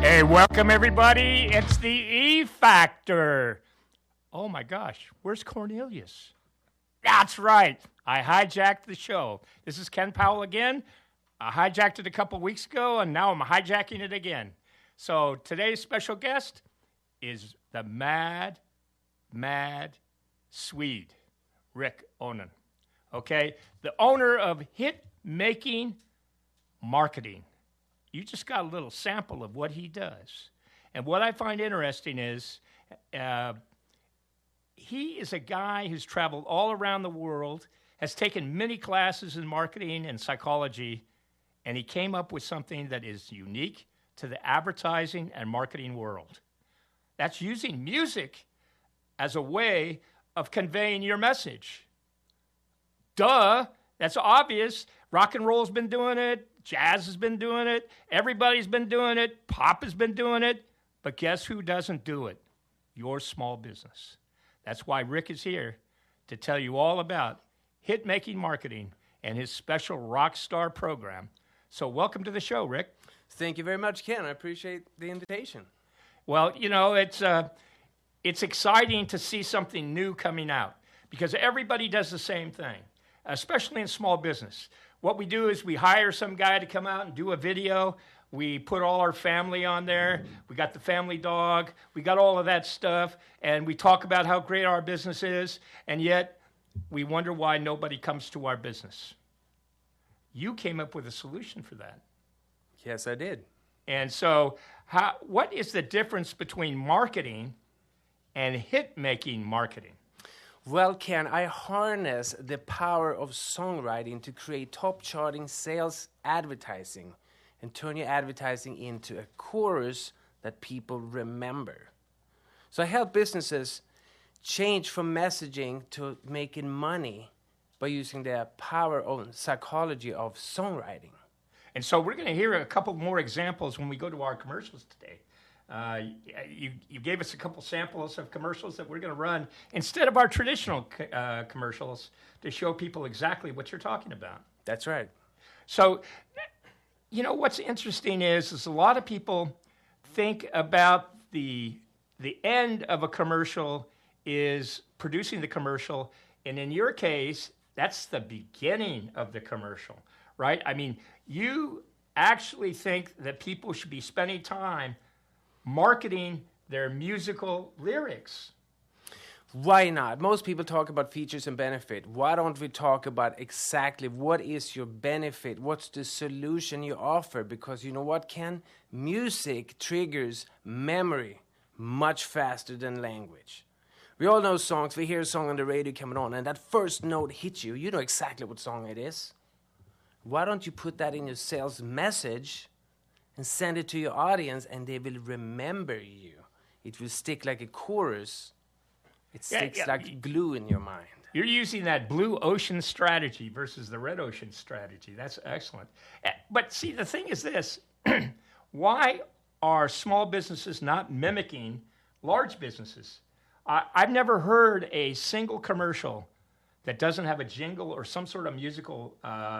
Hey, welcome everybody. It's the E Factor. Oh my gosh, where's Cornelius? That's right. I hijacked the show. This is Ken Powell again. I hijacked it a couple weeks ago, and now I'm hijacking it again. So today's special guest is the mad Swede, Rick Onen. Okay? The owner of Hit Making Marketing. You just got a little sample of what he does. And what I find interesting is he is a guy who's traveled all around the world, has taken many classes in marketing and psychology, and he came up with something that is unique to the advertising and marketing world. That's using music as a way of conveying your message. Duh, that's obvious. Rock and roll's been doing it. Jazz has been doing it. Everybody's been doing it. Pop has been doing it. But guess who doesn't do it? Your small business. That's why Rick is here to tell you all about hit-making marketing and his special rock star program. So welcome to the show, Rick. Thank you very much, Ken. I appreciate the invitation. Well, you know, it's exciting to see something new coming out because everybody does the same thing, especially in small business. What we do is we hire some guy to come out and do a video. We put all our family on there. We got the family dog. We got all of that stuff. And we talk about how great our business is. And yet we wonder why nobody comes to our business. You came up with a solution for that. Yes, I did. And so what is the difference between marketing and hit-making marketing? Well, Ken, I harness the power of songwriting to create top-charting sales advertising and turn your advertising into a chorus that people remember. So I help businesses change from messaging to making money by using the power of psychology of songwriting. And so we're going to hear a couple more examples when we go to our commercials today. You gave us a couple samples of commercials that we're going to run instead of our traditional commercials to show people exactly what you're talking about. That's right. So, you know, what's interesting is a lot of people think about the end of a commercial is producing the commercial, and in your case, that's the beginning of the commercial, right? I mean, you actually think that people should be spending time marketing their musical lyrics. Why not? Most people talk about features and benefit. Why don't we talk about exactly what is your benefit? What's the solution you offer? Because you know what, Ken? Music triggers memory much faster than language. We all know songs. We hear a song on the radio coming on, and that first note hits you. You know exactly what song it is. Why don't you put that in your sales message and send it to your audience, and they will remember you. It will stick like a chorus. It sticks like glue in your mind. You're using that blue ocean strategy versus the red ocean strategy. That's excellent. But see, the thing is this. Why are small businesses not mimicking large businesses? I've never heard a single commercial that doesn't have a jingle or some sort of musical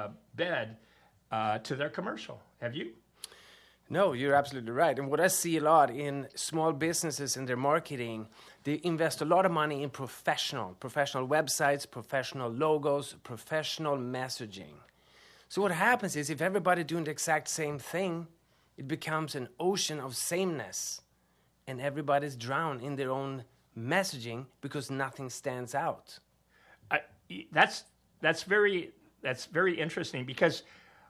bed to their commercial. Have you? No, you're absolutely right. And what I see a lot in small businesses and their marketing, they invest a lot of money in professional websites, professional logos, professional messaging. So what happens is if everybody doing the exact same thing, it becomes an ocean of sameness. And everybody's drowned in their own messaging because nothing stands out. That's very interesting because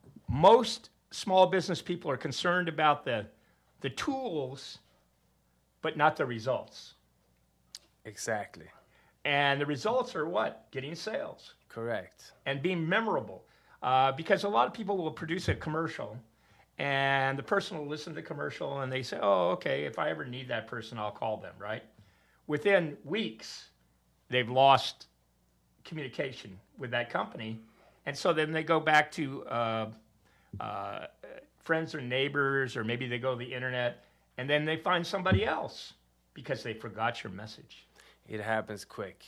most small business people are concerned about the tools, but not the results. Exactly. And the results are what? Getting sales. Correct. And being memorable. Because a lot of people will produce a commercial, and the person will listen to the commercial, and they say, oh, okay, if I ever need that person, I'll call them, right? Within weeks, they've lost communication with that company. And so then they go back to friends or neighbors, or maybe they go to the internet, and then they find somebody else because they forgot your message. It happens quick.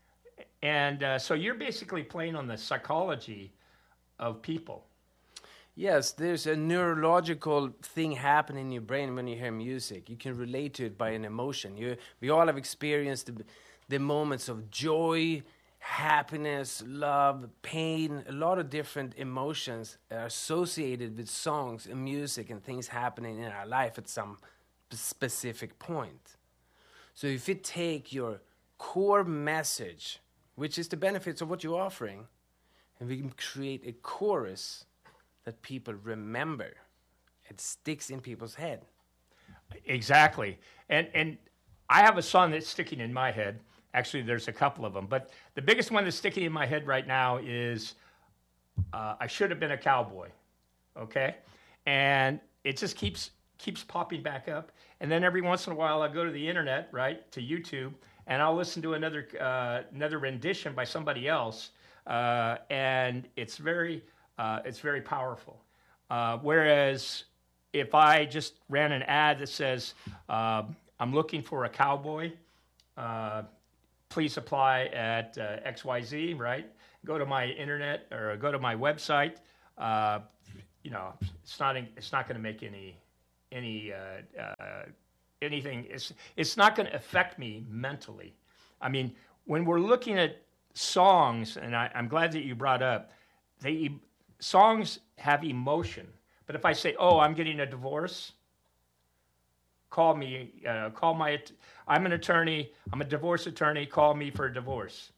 And so you're basically playing on the psychology of people. Yes, there's a neurological thing happening in your brain when you hear music. You can relate to it by an emotion. We all have experienced the moments of joy, happiness, love, pain. A lot of different emotions are associated with songs and music and things happening in our life at some specific point. So if you take your core message, which is the benefits of what you're offering, and we can create a chorus that people remember. It sticks in people's head. Exactly. And I have a song that's sticking in my head. Actually, there's a couple of them. But the biggest one that's sticking in my head right now is I Should Have Been a Cowboy. Okay? And it just keeps popping back up. And then every once in a while, I'll go to the internet, right, to YouTube, and I'll listen to another rendition by somebody else. And it's very powerful. Whereas if I just ran an ad that says, I'm looking for a cowboy, please apply at XYZ, right? Go to my internet or go to my website. It's not going to make anything. It's not going to affect me mentally. I mean, when we're looking at songs, and I'm glad that you brought up, songs have emotion. But if I say, I'm getting a divorce, call me, I'm an attorney, I'm a divorce attorney, call me for a divorce.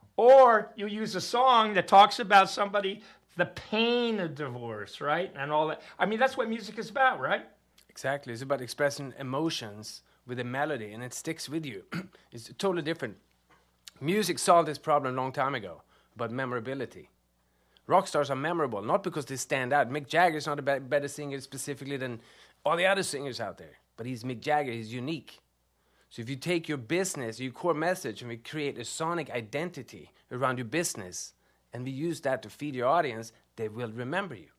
Or you use a song that talks about somebody, the pain of divorce, right? And all that. I mean, that's what music is about, right? Exactly. It's about expressing emotions with a melody, and it sticks with you. It's totally different. Music solved this problem a long time ago, about memorability. Rock stars are memorable, not because they stand out. Mick Jagger is not a better singer specifically than all the other singers out there. But he's Mick Jagger, he's unique. So if you take your business, your core message, and we create a sonic identity around your business, and we use that to feed your audience, they will remember you.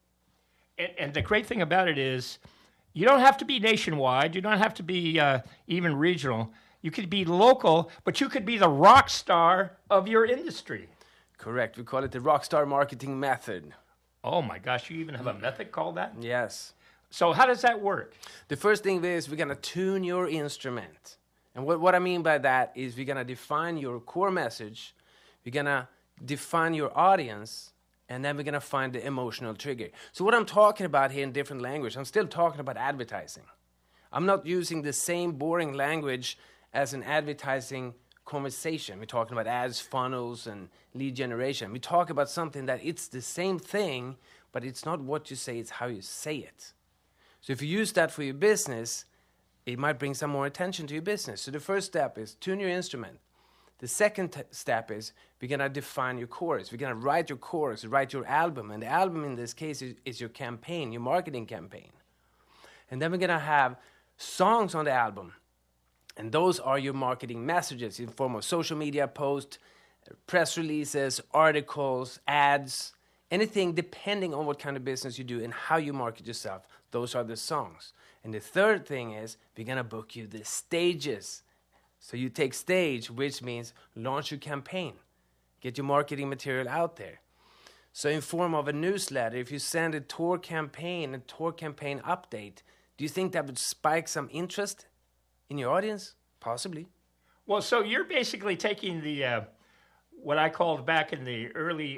And the great thing about it is, you don't have to be nationwide. You don't have to be even regional. You could be local, but you could be the rock star of your industry. Correct. We call it the rockstar marketing method. Oh my gosh, you even have a method called that? Yes. So how does that work? The first thing is we're going to tune your instrument. And what I mean by that is we're going to define your core message, we're going to define your audience, and then we're going to find the emotional trigger. So what I'm talking about here in different language, I'm still talking about advertising. I'm not using the same boring language as an advertising conversation. We're talking about ads, funnels, and lead generation. We talk about something that it's the same thing, but it's not what you say, it's how you say it. So if you use that for your business, it might bring some more attention to your business. So the first step is tune your instrument. The second step is we're going to define your chorus. We're going to write your chorus, write your album. And the album in this case is your campaign, your marketing campaign. And then we're going to have songs on the album. And those are your marketing messages in form of social media posts, press releases, articles, ads, anything depending on what kind of business you do and how you market yourself. Those are the songs. And the third thing is we're going to book you the stages. So you take stage, which means launch your campaign. Get your marketing material out there. So in form of a newsletter, if you send a tour campaign update, do you think that would spike some interest in your audience? Possibly. Well, so you're basically taking the what I called back in the early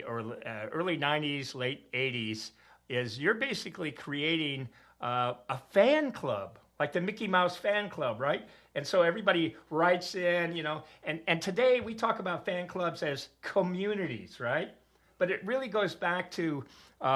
90s, late 80s, is you're basically creating a fan club, like the Mickey Mouse fan club, right? And so everybody writes in, and today we talk about fan clubs as communities, right? But it really goes back to,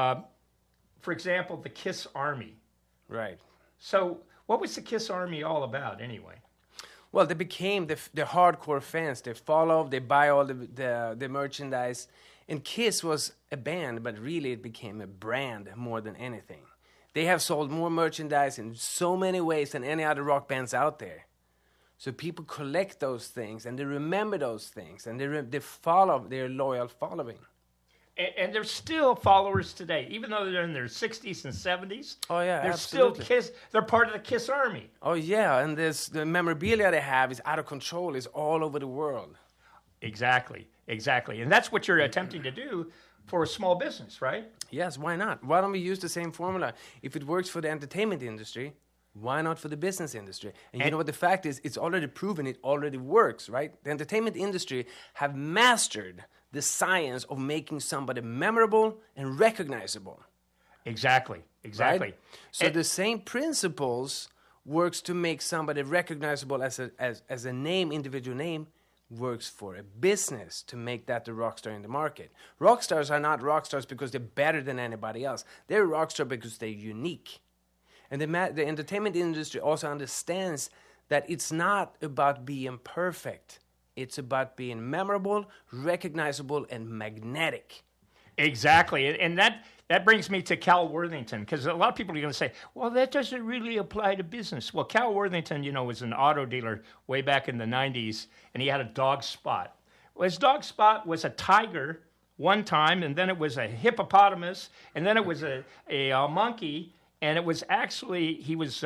for example, the KISS Army. Right. So what was the KISS Army all about anyway? Well, they became the hardcore fans. They follow, they buy all the merchandise. And KISS was a band, but really it became a brand more than anything. They have sold more merchandise in so many ways than any other rock bands out there. So people collect those things, and they remember those things, and they follow their loyal following. And they're still followers today, even though they're in their 60s and 70s. Oh, yeah, they're absolutely. still KISS. They're part of the KISS Army. Oh, yeah, and the memorabilia they have is out of control. It's all over the world. Exactly. And that's what you're attempting to do for a small business, right? Yes, why not? Why don't we use the same formula? If it works for the entertainment industry, why not for the business industry? And you know what the fact is? It's already proven it already works, right? The entertainment industry have mastered the science of making somebody memorable and recognizable. Exactly. Right? So the same principles works to make somebody recognizable as a name, individual name, works for a business to make that the rock star in the market. Rock stars are not rock stars because they're better than anybody else. They're rock star because they're unique. And the entertainment industry also understands that it's not about being perfect. It's about being memorable, recognizable, and magnetic. Exactly. And that brings me to Cal Worthington, because a lot of people are going to say, well, that doesn't really apply to business. Well, Cal Worthington, was an auto dealer way back in the 90s, and he had a dog spot. Well, his dog spot was a tiger one time, and then it was a hippopotamus, and then it was a monkey, and it was actually, he was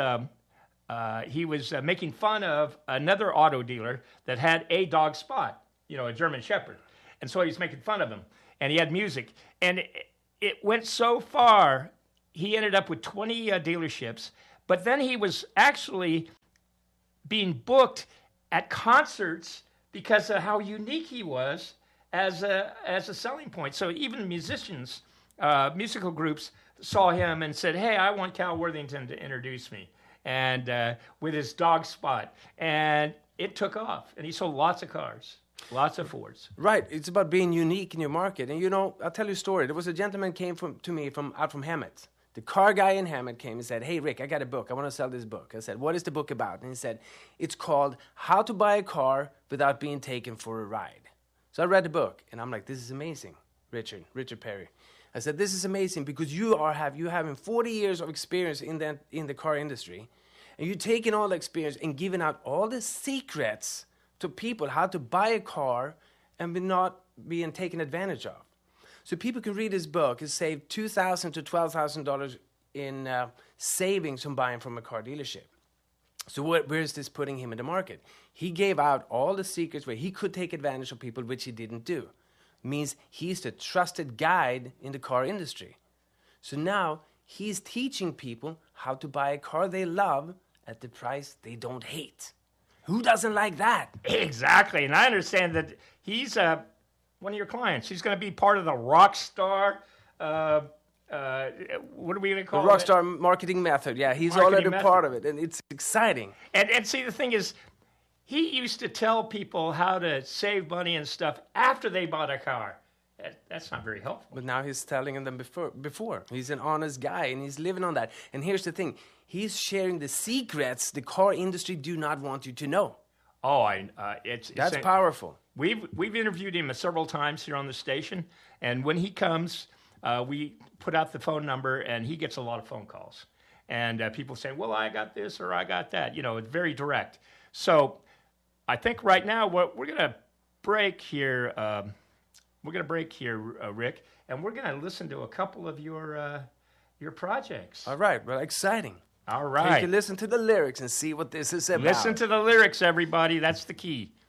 making fun of another auto dealer that had a dog spot, a German Shepherd. And so he was making fun of him. And he had music. And it went so far, he ended up with 20 dealerships. But then he was actually being booked at concerts because of how unique he was as a selling point. So even musicians, musical groups, saw him and said, hey, I want Cal Worthington to introduce me. And with his dog spot. And it took off. And he sold lots of cars. Lots of Fords. Right. It's about being unique in your market. And I'll tell you a story. There was a gentleman came to me out from Hammett. The car guy in Hammett came and said, hey, Rick, I got a book. I want to sell this book. I said, what is the book about? And he said, it's called How to Buy a Car Without Being Taken for a Ride. So I read the book, and I'm like, this is amazing, Richard Perry. I said, this is amazing because you having 40 years of experience in the car industry, and you're taking all the experience and giving out all the secrets to people how to buy a car and not being taken advantage of. So people can read this book and save $2,000 to $12,000 in savings from buying from a car dealership. So where is this putting him in the market? He gave out all the secrets where he could take advantage of people, which he didn't do. Means he's the trusted guide in the car industry. So now he's teaching people how to buy a car they love at the price they don't hate. Who doesn't like that? Exactly. And I understand that he's one of your clients. He's going to be part of the Rockstar, what are we going to call it? The Rockstar marketing method. Yeah, he's already part of it, and it's exciting. And see, the thing is, he used to tell people how to save money and stuff after they bought a car. That's not very helpful. But now he's telling them before. He's an honest guy, and he's living on that. And here's the thing. He's sharing the secrets the car industry do not want you to know. Oh, that's powerful. We've interviewed him several times here on the station, and when he comes, we put out the phone number, and he gets a lot of phone calls. And people say, well, I got this or I got that. It's very direct. So I think right now we're going to break here. Rick, and we're going to listen to a couple of your projects. All right. Well, exciting. All right. You can listen to the lyrics and see what this is about. Listen to the lyrics, everybody. That's the key.